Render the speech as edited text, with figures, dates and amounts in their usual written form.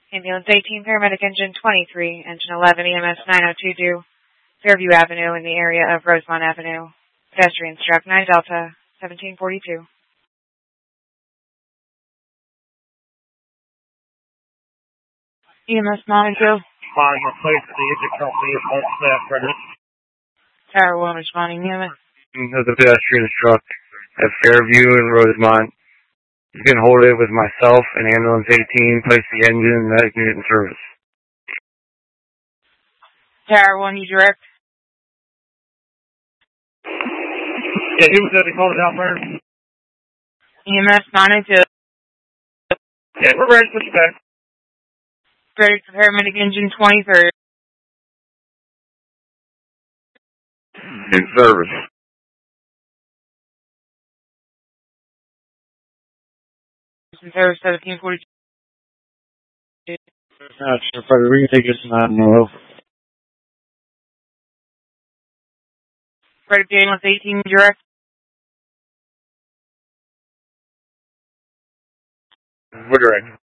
Ambulance 18, paramedic engine 23, engine 11, EMS 902 due Fairview Avenue in the area of Rosemont Avenue. Pedestrian struck 9 Delta 1742. EMS 902. Responding, replace the agent company of all staff residents. Tower 1 responding, EMS. There's a pedestrian struck at Fairview and Rosemont. You can hold it with myself and Ambulance 18, place the engine and medic unit in service. Tower 1, you direct. Yeah, who said they called it out first? EMS 902. Yeah, we're ready to push back. Ready for paramedic engine 23. In service. In service 1742. We can take this tonight and over. Ready for ambulance 18 direct. We're direct.